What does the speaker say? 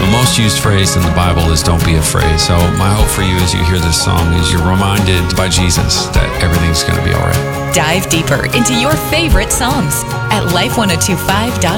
The most used phrase in the Bible is don't be afraid. So my hope for you as you hear this song is you're reminded by Jesus that everything's going to be all right. Dive deeper into your favorite songs at life1025.com.